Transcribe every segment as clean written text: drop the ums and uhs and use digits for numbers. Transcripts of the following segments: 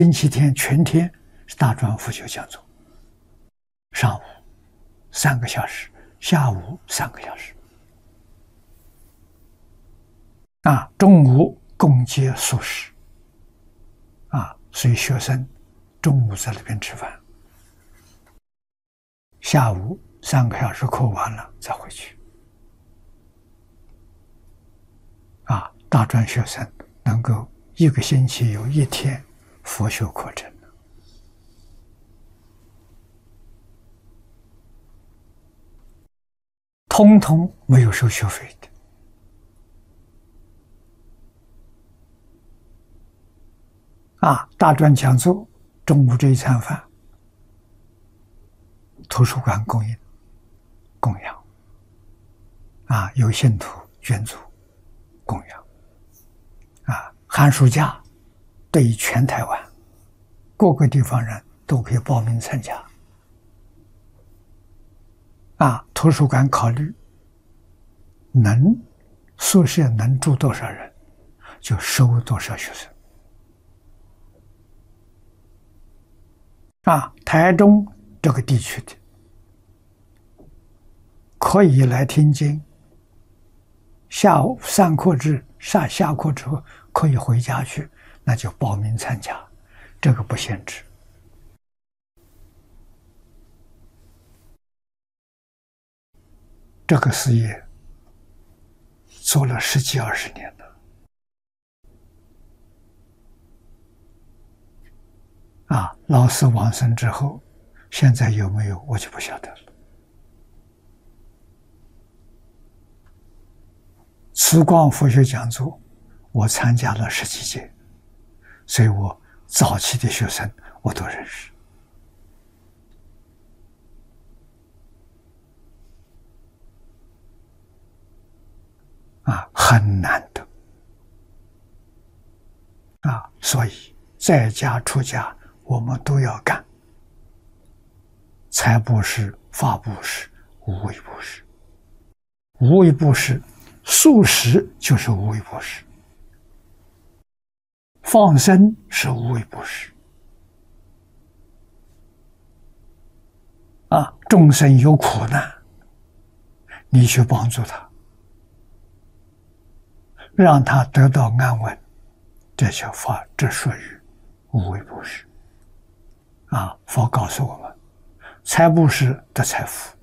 星期天全天是大专佛学讲座，上午3个小时，下午3个小时。中午供给素食，所以学生中午在那边吃饭，下午3个小时课完了再回去。大专学生能够1个星期有1天佛学课程，通通没有收学费的。大专讲座中午这一餐饭，图书馆供养，有信徒捐助供养，寒暑假对于全台湾各个地方人都可以报名参加。图书馆考虑宿舍能住多少人，就收多少学生。台中这个地区的可以来听经，下午上课下课之后可以回家去，那就报名参加，这个不限制。这个事业做了10几20年了。老师往生之后，现在有没有我就不晓得了。慈光佛学讲座我参加了10几届，所以我早期的学生我都认识。很难得。所以在家出家我们都要干，财布施、法布施、无为布施。无为布施，素食就是无为布施，放生是无为布施。众生有苦难，你去帮助他，让他得到安稳，这属于无为布施。佛告诉我们，财布施得财富，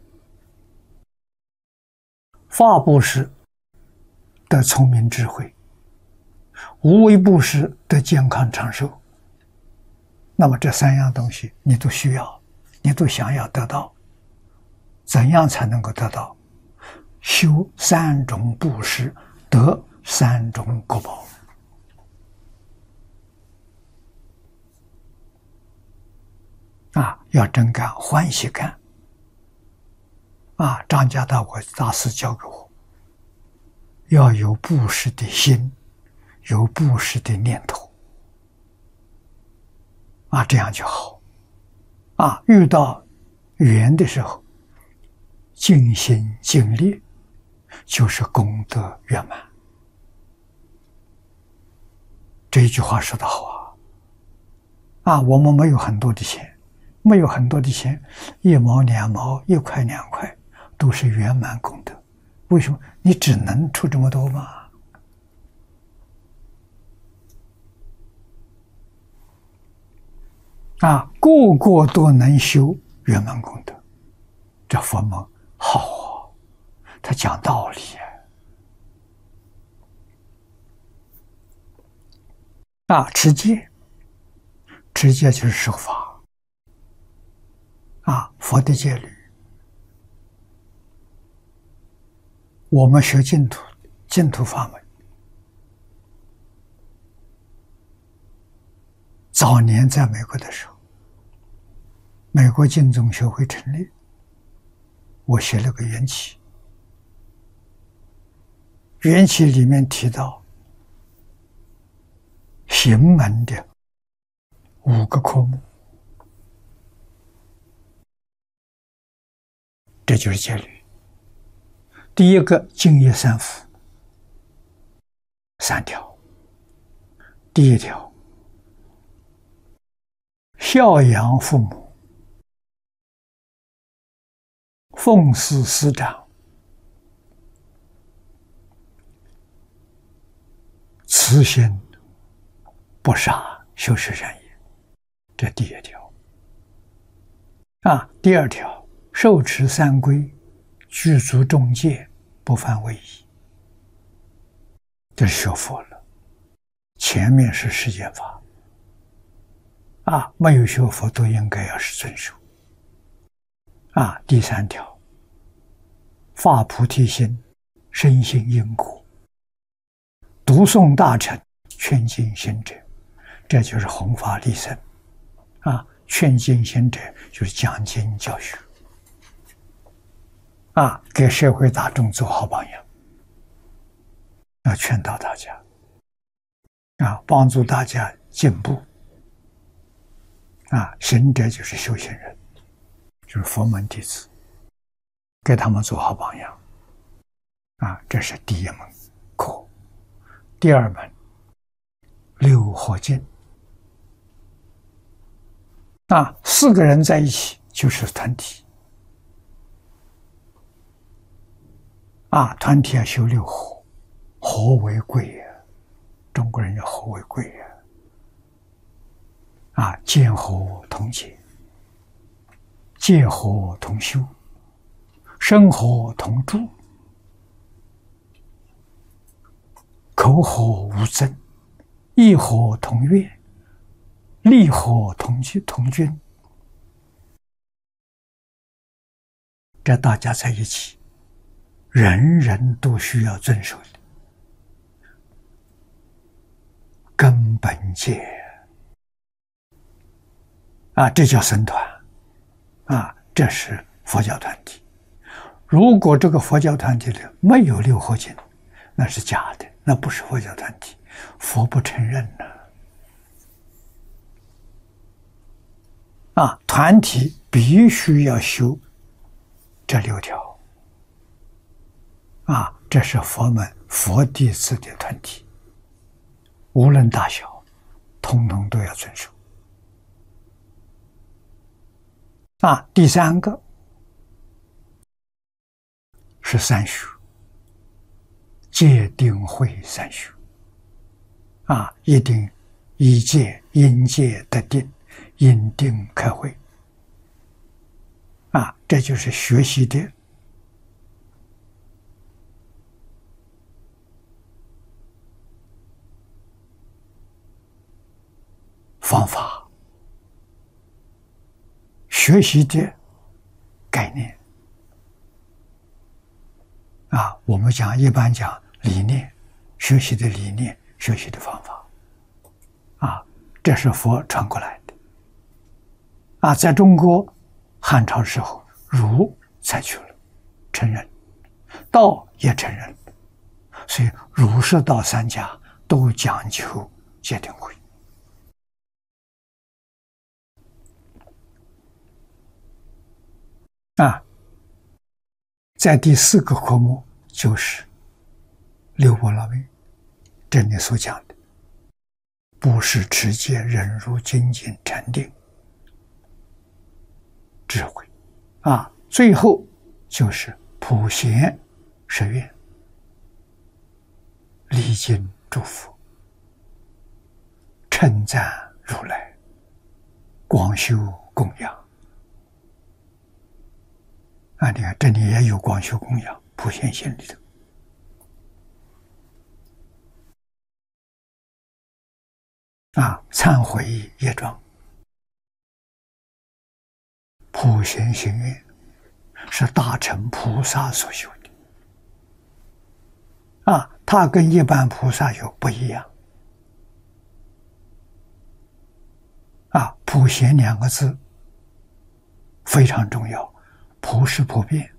法布施得聪明智慧，无为布施得健康长寿。那么这3样东西你都需要，你都想要得到，怎样才能够得到？修3种布施，得3种果报。要真干，欢喜干。张家大国大师教给我，要有布施的心，有布施的念头，这样就好。遇到缘的时候，尽心尽力，就是功德圆满。这一句话说得好我们没有很多的钱，1毛2毛1块2块都是圆满功德。为什么？你只能出这么多吗？个个都能修圆满功德，这佛门好他讲道理持戒就是守法佛的戒律。我们学净土法门，早年在美国的时候，美国净宗学会成立，我写了个缘起，缘起里面提到行门的5个科目，这就是戒律。第一个净业三福3条，第1条孝养父母，奉事师长，慈心不杀，修是善也。这第一条。第二条，受持三规，具足众戒，不犯违仪。这是学佛了，前面是世间法。没有学佛都应该要是遵守。第三条，发菩提心，深信因果，读诵大乘，劝进行者，这就是弘法利生。劝进行者就是讲经教学，给社会大众做好榜样，要劝导大家，帮助大家进步。行者就是修行人，就是佛门弟子，给他们做好榜样。这是第一门课。第二门，六合敬。4个人在一起就是团体。团体要修六合，和为贵呀。中国人叫和为贵呀。见和同解，戒和同修，身和同住，口和无争，意和同悦，利和同均。这大家在一起，人人都需要遵守的根本戒。这叫僧团。这是佛教团体。如果这个佛教团体里没有六合敬，那是假的，那不是佛教团体，佛不承认呢。团体必须要修这6条。这是佛门佛弟子的团体，无论大小，统统都要遵守。第三个是三学，戒定慧三学。一定以戒因戒得定，因定开慧。这就是学习的方法，学习的概念。我们一般讲理念，学习的理念，学习的方法。这是佛传过来的。在中国汉朝时候，儒采取了，承认，道也承认，所以儒释道3家都讲求戒定慧。在第4个科目就是六波罗蜜，这里所讲的布施、持戒、忍辱、精进、禅定、智慧。最后就是普贤十愿，礼敬祝福，称赞如来，广修供养。你看这里也有广修供养，普贤行里头。忏悔业障，普贤行愿是大乘菩萨所修的。它跟一般菩萨有不一样。普贤2个字非常重要。普是普遍，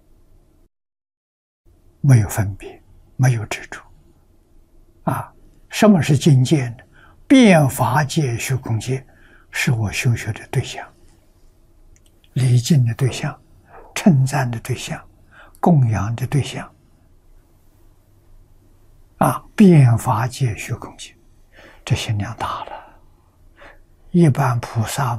没有分别，没有执着。什么是境界呢？遍法界虚空界是我修学的对象，礼敬的对象，称赞的对象，供养的对象。遍法界虚空界，这心量大了，一般菩萨